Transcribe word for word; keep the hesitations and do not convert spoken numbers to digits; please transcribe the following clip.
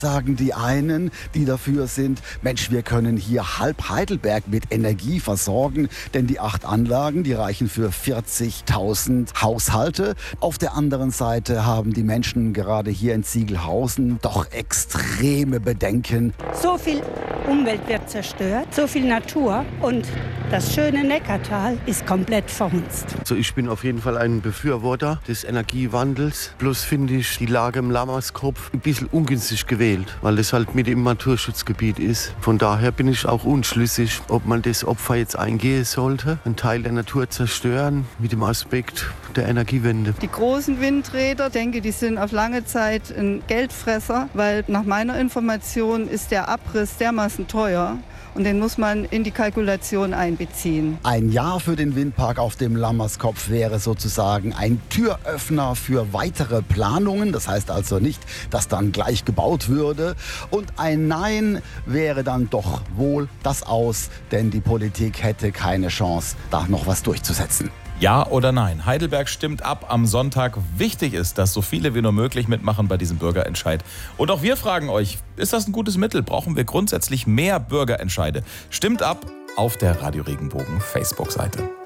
Sagen die einen, die dafür sind, Mensch, wir können hier halb Heidelberg mit Energie versorgen, denn die acht Anlagen, die reichen für vierzigtausend Haushalte. Auf der anderen Seite haben die Menschen gerade hier in Ziegelhausen doch extreme Bedenken. So viel Umwelt wird zerstört, so viel Natur und das schöne Neckartal ist komplett verhunzt. Also ich bin auf jeden Fall ein Befürworter des Energiewandels. Bloß finde ich die Lage im Lammerskopf ein bisschen ungünstig gewählt, weil es halt mit im Naturschutzgebiet ist. Von daher bin ich auch unschlüssig, ob man das Opfer jetzt eingehen sollte, einen Teil der Natur zerstören mit dem Aspekt der Energiewende. Die großen Windräder, denke die sind auf lange Zeit ein Geldfresser, weil nach meiner Information ist der Abriss dermaßen teuer. Und den muss man in die Kalkulation einbeziehen. Ein Ja für den Windpark auf dem Lammerskopf wäre sozusagen ein Türöffner für weitere Planungen. Das heißt also nicht, dass dann gleich gebaut würde. Und ein Nein wäre dann doch wohl das Aus, denn die Politik hätte keine Chance, da noch was durchzusetzen. Ja oder nein? Heidelberg stimmt ab am Sonntag. Wichtig ist, dass so viele wie nur möglich mitmachen bei diesem Bürgerentscheid. Und auch wir fragen euch, ist das ein gutes Mittel? Brauchen wir grundsätzlich mehr Bürgerentscheide? Stimmt ab auf der Radio Regenbogen Facebook-Seite.